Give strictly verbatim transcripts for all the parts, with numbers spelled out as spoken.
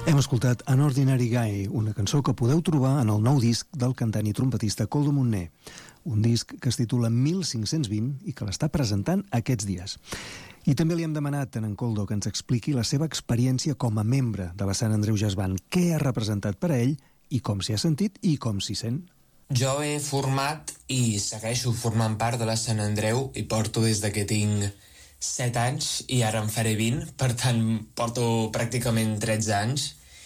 Hem escoltat An Ordinary Guy, una cançó que podeu trobar en el nou disc del cantant i trompetista Koldo Montner, un disc que es titula mil cinc-cents vint i que l'està presentant aquests dies. I també li hem demanat a en Koldo que ens expliqui la seva experiència com a membre de la Sant Andreu Jazz Band, què ha representat per a ell i com s'hi ha sentit i com s'hi sent. Jo he format i segueixo formant part de la Sant Andreu i porto des de que tinc set anys i ara en faré vint, per tant porto pràcticament tretze anys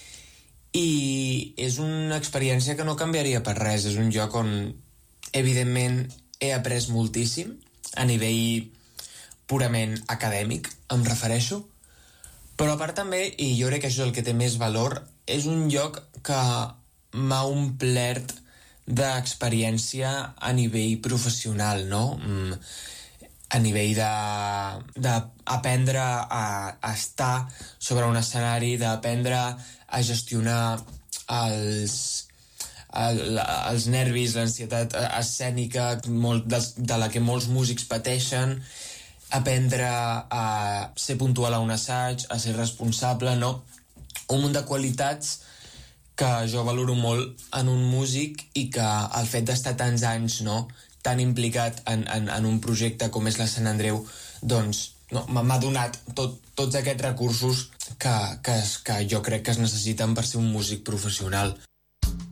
i és una experiència que no canviaria per res. És un lloc on evidentment he après moltíssim a nivell purament acadèmic, em refereixo, però a part també, i jo crec que això és el que té més valor, és un lloc que m'ha omplert d'experiència a nivell professional, no? A nivell d'aprendre a, a estar sobre un escenari, d'aprendre a gestionar els, el, els nervis, l'ansietat escènica molt, de, de la que molts músics pateixen, aprendre a ser puntual a un assaig, a ser responsable, no? Un munt de qualitats que jo valoro molt en un músic i que el fet d'estar tants anys, no?, tan implicat en, en, en un projecte com és la Sant Andreu, doncs no, m'ha donat tot, tots aquests recursos que, que, que jo crec que es necessiten per ser un músic professional.